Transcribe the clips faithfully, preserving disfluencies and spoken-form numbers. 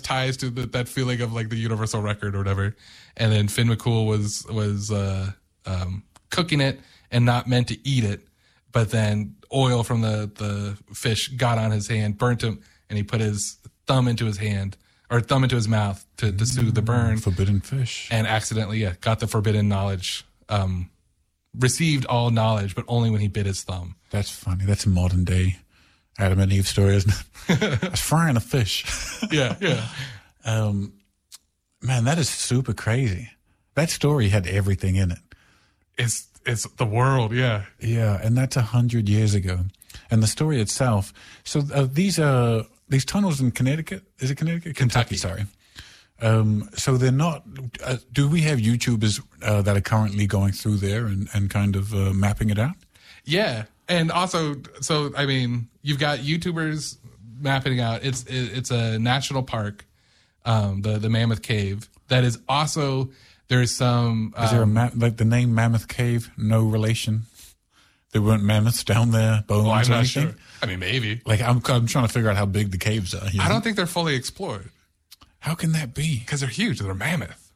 ties to the, that feeling of like the universal record or whatever. And then Finn McCool was was uh, um, cooking it and not meant to eat it, but then oil from the the fish got on his hand, burnt him, and he put his thumb into his hand or thumb into his mouth to, to soothe the burn. Forbidden fish. And accidentally, yeah, got the forbidden knowledge. Um, received all knowledge, but only when he bit his thumb. That's funny. That's a modern day Adam and Eve story, isn't it? I was frying a fish. Yeah, yeah. Um, man, that is super crazy. That story had everything in it. It's it's the world, yeah. Yeah, and that's a hundred years ago. And the story itself. So uh, these are these tunnels in Connecticut. Is it Connecticut? Kentucky. Kentucky, sorry. Um, so they're not. Uh, do we have YouTubers uh, that are currently going through there and and kind of uh, mapping it out? Yeah, and also, so I mean, you've got YouTubers mapping it out. It's it, it's a national park, um, the the Mammoth Cave. That is also there's some. Um, is there a ma- like the name Mammoth Cave? No relation. There weren't mammoths down there. Bones well, I'm or not anything? sure. I mean, maybe. Like I'm I'm trying to figure out how big the caves are. You know? I don't think they're fully explored. How can that be? Because they're huge. They're mammoth.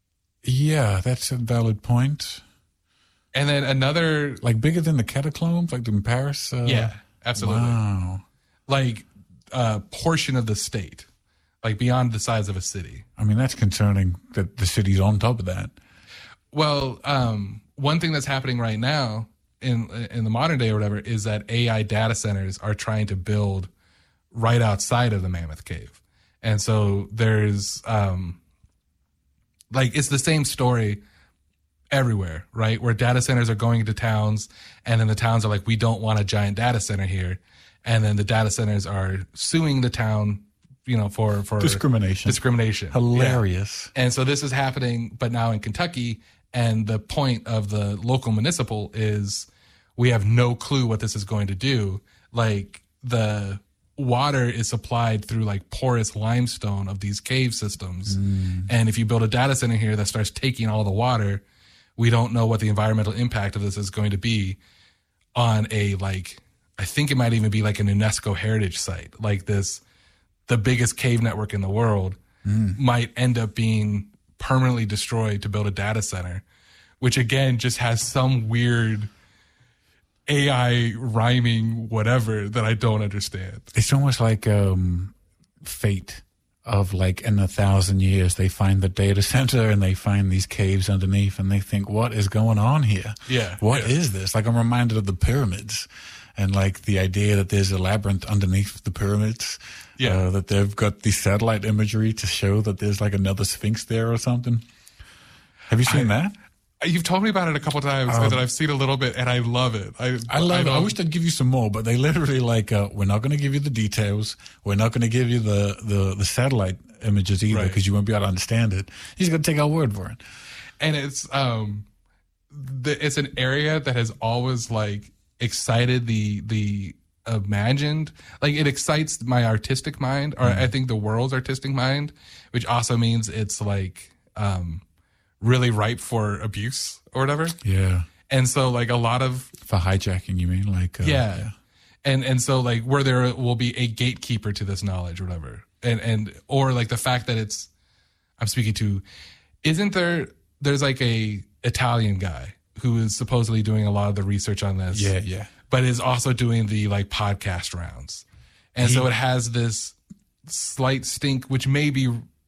Yeah, that's a valid point. And then another, like bigger than the catacombs, like in Paris. Uh, yeah, absolutely. Wow. Like a portion of the state, like beyond the size of a city. I mean, that's concerning that the city's on top of that. Well, um, one thing that's happening right now in in the modern day or whatever is that A I data centers are trying to build right outside of the Mammoth Cave. And so there's, um, like, it's the same story everywhere, right? Where data centers are going into towns, and then the towns are like, we don't want a giant data center here. And then the data centers are suing the town, you know, for, for discrimination. Discrimination. Hilarious. Yeah. And so this is happening, but now in Kentucky. And the point of the local municipal is we have no clue what this is going to do. Like, the water is supplied through like porous limestone of these cave systems. Mm. And if you build a data center here that starts taking all the water, we don't know what the environmental impact of this is going to be on a, like, I think it might even be like an UNESCO heritage site. Like this, the biggest cave network in the world mm. might end up being permanently destroyed to build a data center, which again just has some weird A I rhyming whatever that I don't understand. It's almost like um, fate of like in a thousand years, they find the data center and they find these caves underneath and they think, what is going on here? Yeah. What yeah. is this? Like I'm reminded of the pyramids and like the idea that there's a labyrinth underneath the pyramids. Yeah. Uh, that they've got the satellite imagery to show that there's like another Sphinx there or something. Have you seen I, that? You've told me about it a couple times, um, and I've seen a little bit, and I love it. I, I love I it. I wish they'd give you some more, but they literally like, uh, we're not going to give you the details. We're not going to give you the, the, the satellite images either because right. you won't be able to understand it. You're just going to take our word for it. And it's um, the, it's an area that has always like excited the the imagined, like it excites my artistic mind, or mm. I think the world's artistic mind, which also means it's like um. really ripe for abuse or whatever. Yeah. And so like a lot of... For hijacking, you mean? Like uh, yeah. yeah. And and so like where there will be a gatekeeper to this knowledge or whatever. And, and or like the fact that it's... I'm speaking to... Isn't there... There's like a Italian guy who is supposedly doing a lot of the research on this. Yeah, yeah. But is also doing the like podcast rounds. And he, so it has this slight stink, which may be...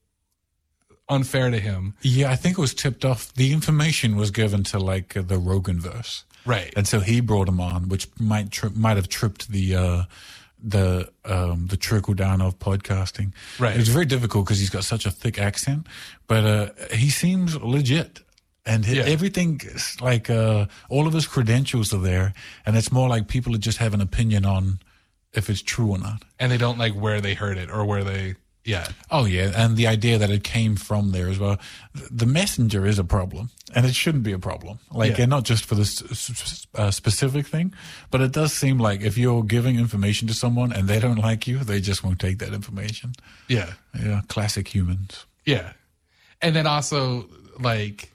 unfair to him. Yeah, I think it was tipped off. The information was given to like uh, the Roganverse, right? And so he brought him on, which might tri- might have tripped the uh, the um, the trickle down of podcasting. Right. It was very difficult because he's got such a thick accent, but uh, he seems legit. And his, yeah. everything, like uh, all of his credentials are there, and it's more like people just have an opinion on if it's true or not, and they don't like where they heard it or where they. Yeah. Oh, yeah. And the idea that it came from there as well. The messenger is a problem, and it shouldn't be a problem. Like, yeah. and not just for this uh, specific thing, but it does seem like if you're giving information to someone and they don't like you, they just won't take that information. Yeah. Yeah. Classic humans. Yeah. And then also, like,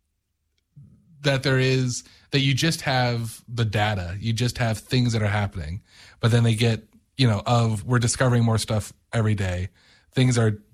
that there is, that you just have the data, you just have things that are happening, but then they get, you know, of, we're discovering more stuff every day. Things are